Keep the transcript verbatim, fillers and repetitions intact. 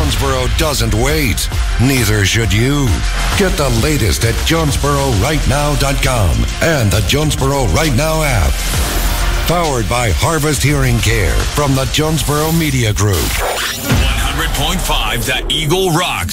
Jonesboro doesn't wait. Neither should you. Get the latest at Jonesboro Right Now dot com and the Jonesboro Right Now app. Powered by Harvest Hearing Care from the Jonesboro Media Group. one hundred point five The Eagle Rocks.